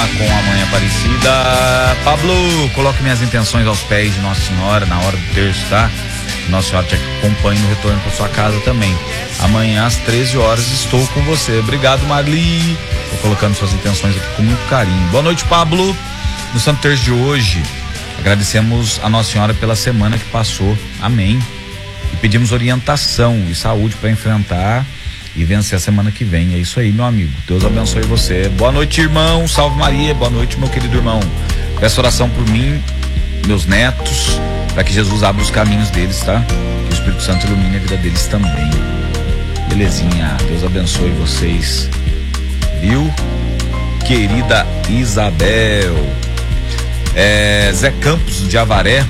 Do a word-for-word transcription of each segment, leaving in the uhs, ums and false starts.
lá com a Mãe Aparecida. Pablo, coloque minhas intenções aos pés de Nossa Senhora na hora do terço, tá? Nossa Senhora te acompanhe no retorno para sua casa também. Amanhã às treze horas estou com você. Obrigado, Marli. Tô colocando suas intenções aqui com muito carinho. Boa noite, Pablo. No Santo Terço de hoje, agradecemos a Nossa Senhora pela semana que passou. Amém. E pedimos orientação e saúde para enfrentar e vencer a semana que vem. É isso aí, meu amigo. Deus abençoe você. Boa noite, irmão. Salve Maria. Boa noite, meu querido irmão. Peço oração por mim, meus netos, para que Jesus abra os caminhos deles, tá? Que o Espírito Santo ilumine a vida deles também. Belezinha. Deus abençoe vocês. Viu? Querida Isabel. É, Zé Campos de Avaré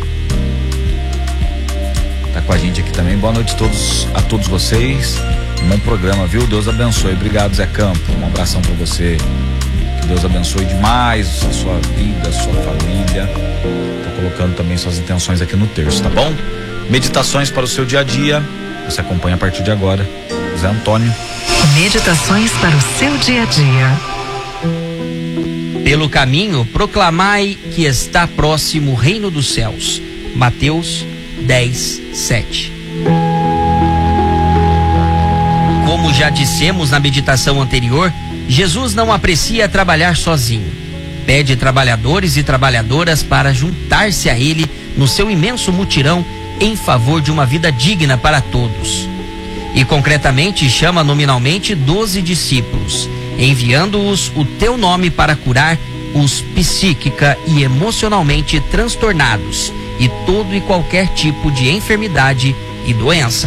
tá com a gente aqui também. Boa noite a todos, a todos vocês. Um bom programa, viu? Deus abençoe. Obrigado, Zé Campos. Um abração pra você. Que Deus abençoe demais a sua vida, a sua família. Tô colocando também suas intenções aqui no terço, tá bom? Meditações para o seu dia a dia. Você acompanha a partir de agora. Zé Antônio. Meditações para o seu dia a dia. Pelo caminho, proclamai que está próximo o reino dos céus. Mateus dez, sete. Como já dissemos na meditação anterior, Jesus não aprecia trabalhar sozinho. Pede trabalhadores e trabalhadoras para juntar-se a Ele no seu imenso mutirão em favor de uma vida digna para todos. E concretamente chama nominalmente doze discípulos, enviando-os o teu nome para curar os psíquica e emocionalmente transtornados e todo e qualquer tipo de enfermidade e doença.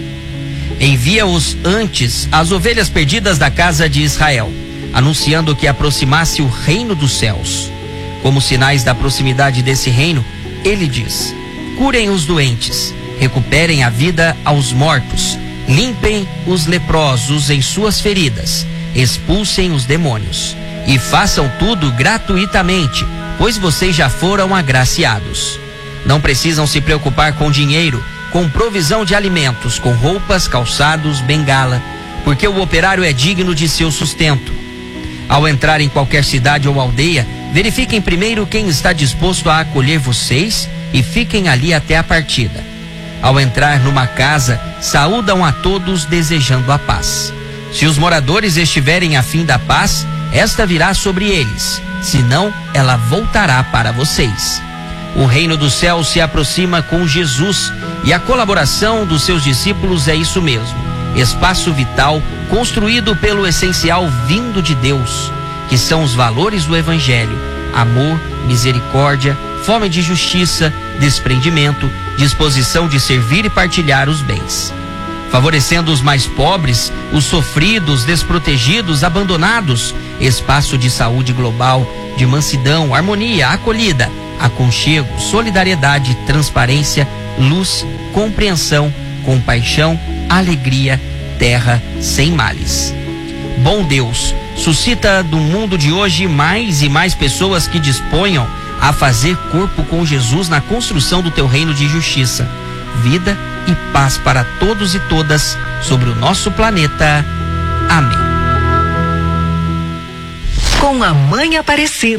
Envia-os antes as ovelhas perdidas da casa de Israel, anunciando que aproximasse o reino dos céus. Como sinais da proximidade desse reino, ele diz: curem os doentes, recuperem a vida aos mortos, limpem os leprosos em suas feridas, expulsem os demônios. E façam tudo gratuitamente, pois vocês já foram agraciados. Não precisam se preocupar com dinheiro, com provisão de alimentos, com roupas, calçados, bengala, porque o operário é digno de seu sustento. Ao entrar em qualquer cidade ou aldeia, verifiquem primeiro quem está disposto a acolher vocês e fiquem ali até a partida. Ao entrar numa casa, saúdam a todos desejando a paz. Se os moradores estiverem afim da paz, esta virá sobre eles, senão ela voltará para vocês. O reino do céu se aproxima com Jesus e a colaboração dos seus discípulos é isso mesmo, espaço vital construído pelo essencial vindo de Deus, que são os valores do Evangelho: amor, misericórdia, fome de justiça, desprendimento, disposição de servir e partilhar os bens. Favorecendo os mais pobres, os sofridos, desprotegidos, abandonados, espaço de saúde global, de mansidão, harmonia, acolhida, aconchego, solidariedade, transparência, luz, compreensão, compaixão, alegria, terra sem males. Bom Deus, suscita do mundo de hoje mais e mais pessoas que disponham a fazer corpo com Jesus na construção do teu reino de justiça, vida e paz para todos e todas sobre o nosso planeta. Amém. Com a Mãe Aparecida.